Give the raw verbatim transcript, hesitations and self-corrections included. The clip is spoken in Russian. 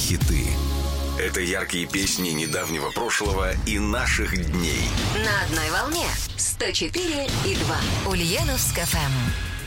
хиты. Это яркие песни недавнего прошлого и наших дней. На одной волне сто четыре и два. Ульяновск эф эм.